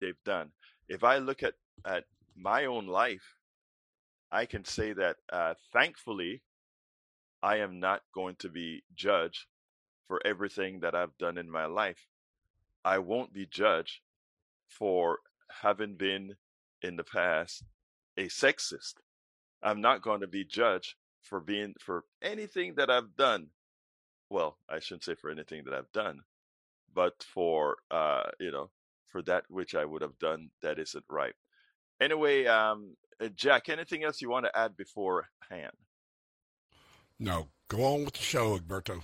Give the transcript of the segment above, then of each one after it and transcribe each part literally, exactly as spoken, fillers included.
they've done. If I look at, at my own life, I can say that uh, thankfully, I am not going to be judged for everything that I've done in my life. I won't be judged for having been in the past a sexist. I'm not going to be judged for being for anything that I've done. Well, I shouldn't say for anything that I've done, but for uh, you know, for that which I would have done that isn't right. Anyway, um, uh, Jack, anything else you want to add beforehand? No, go on with the show, Egberto.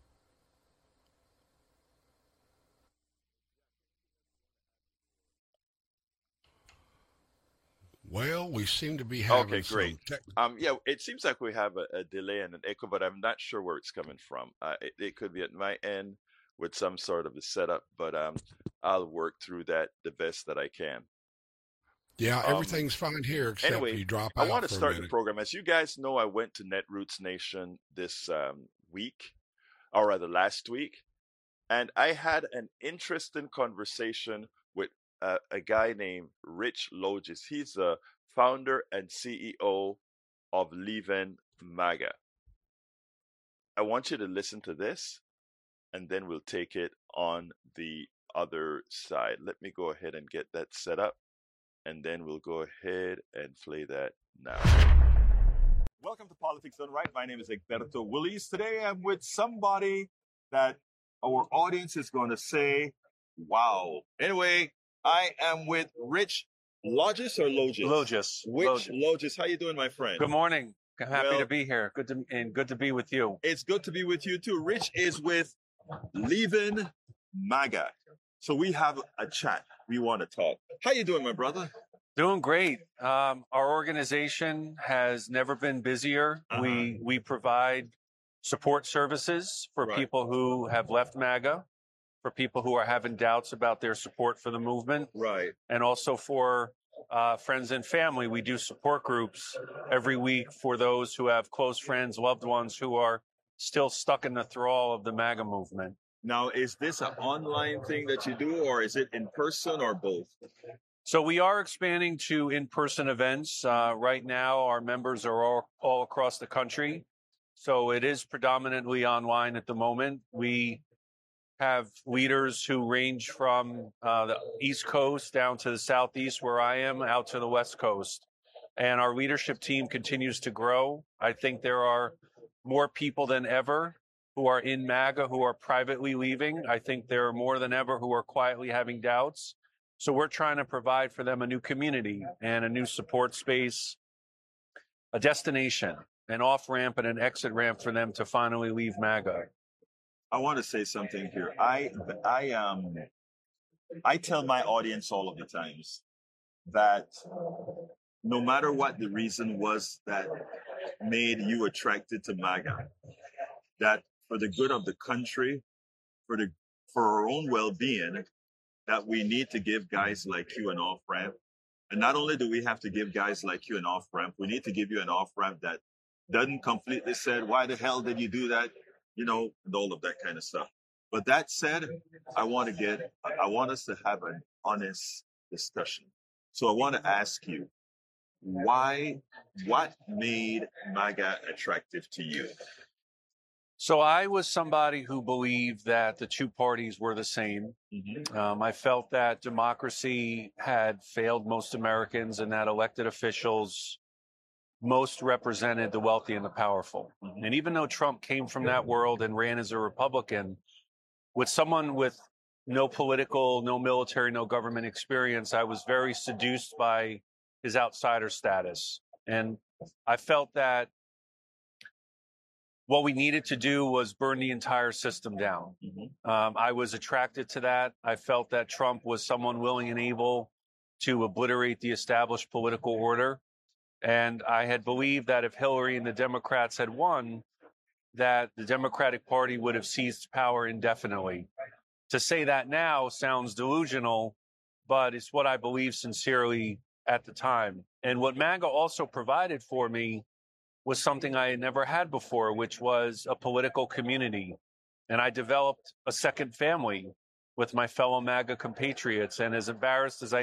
Well, we seem to be Okay, having great. some tech. Um, yeah, it seems like we have a, a delay and an echo, but I'm not sure where it's coming from. Uh, it, it could be at my end with some sort of a setup, but um, I'll work through that the best that I can. Yeah, Um, everything's fine here except for anyway, you drop I want out to for a start the minute. program. As you guys know, I went to Netroots Nation this um, week, or rather last week, and I had an interesting conversation with uh, a guy named Rich Logis. He's the founder and C E O of Leaven MAGA. I want you to listen to this, and then we'll take it on the other side. Let me go ahead and get that set up, and then we'll go ahead and play that now. Welcome to Politics Done Right. My name is Egberto Willies. Today I'm with somebody that our audience is going to say, wow. Anyway, I am with Rich Logis or Logis? Logis. Which Logis. Logis? How you doing, my friend? Good morning. I'm happy Well- to be here. Good to and good to be with you. It's good to be with you too. Rich is with Leaven MAGA. So we have a chat. We want to talk. How you doing, my brother? Doing great. Um, our organization has never been busier. Uh-huh. We we provide support services for Right. people who have left MAGA, for people who are having doubts about their support for the movement, Right. and also for uh, friends and family. We do support groups every week for those who have close friends, loved ones who are still stuck in the thrall of the MAGA movement. Now, is this an online thing that you do, or is it in person, or both? So we are expanding to in-person events. Uh, right now, our members are all, all across the country. So it is predominantly online at the moment. We have leaders who range from uh, the East Coast down to the Southeast, where I am, out to the West Coast. And our leadership team continues to grow. I think there are more people than ever who are in MAGA who are privately leaving. I think there are more than ever who are quietly having doubts. So we're trying to provide for them a new community and a new support space, a destination, an off-ramp and an exit ramp for them to finally leave MAGA. I want to say something here. I I um I tell my audience all of the times that no matter what the reason was that made you attracted to MAGA, that for the good of the country, for the for our own well-being, that we need to give guys like you an off-ramp. And not only do we have to give guys like you an off-ramp, we need to give you an off-ramp that doesn't completely say, why the hell did you do that? You know, and all of that kind of stuff. But that said, I want to get, I want us to have an honest discussion. So I want to ask you, why, what made MAGA attractive to you? So I was somebody who believed that the two parties were the same. Mm-hmm. Um, I felt that democracy had failed most Americans and that elected officials most represented the wealthy and the powerful. Mm-hmm. And even though Trump came from that world and ran as a Republican, with someone with no political, no military, no government experience, I was very seduced by his outsider status. And I felt that what we needed to do was burn the entire system down. Mm-hmm. Um, I was attracted to that. I felt that Trump was someone willing and able to obliterate the established political order. And I had believed that if Hillary and the Democrats had won, that the Democratic Party would have seized power indefinitely. To say that now sounds delusional, but it's what I believed sincerely at the time. And what MAGA also provided for me was something I had never had before, which was a political community. And I developed a second family with my fellow MAGA compatriots. And as embarrassed as I